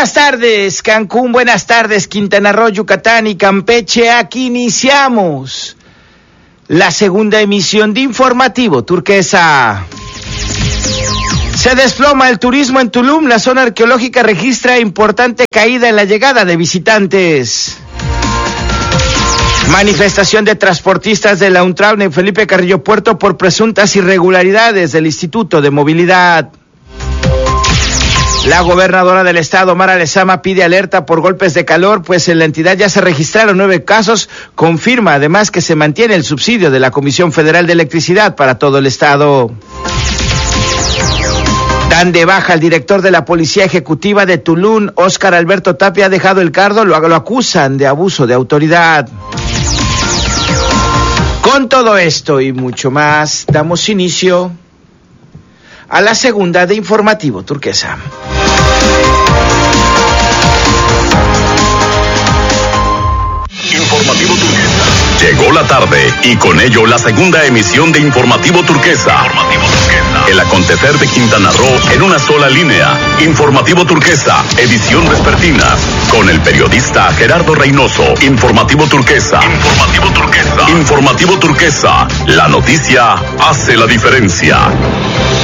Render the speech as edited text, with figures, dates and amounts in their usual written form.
Buenas tardes, Cancún, buenas tardes, Quintana Roo, Yucatán y Campeche. Aquí iniciamos la segunda emisión de Informativo Turquesa. Se desploma el turismo en Tulum. La zona arqueológica registra importante caída en la llegada de visitantes. Manifestación de transportistas de la UNTRAUN en Felipe Carrillo Puerto por presuntas irregularidades del Instituto de Movilidad. La gobernadora del estado, Mara Lezama, pide alerta por golpes de calor, pues en la entidad ya se registraron 9 casos. Confirma además que se mantiene el subsidio de la Comisión Federal de Electricidad para todo el estado. Dan de baja al director de la Policía Ejecutiva de Tulum, Óscar Alberto Tapia, ha dejado el cargo, lo acusan de abuso de autoridad. Con todo esto y mucho más, damos inicio a la segunda de Informativo Turquesa. Informativo Turquesa. Llegó la tarde y con ello la segunda emisión de Informativo Turquesa. El acontecer de Quintana Roo en una sola línea. Informativo Turquesa, edición vespertina. Con el periodista Gerardo Reynoso. Informativo Turquesa. Informativo Turquesa. La noticia hace la diferencia.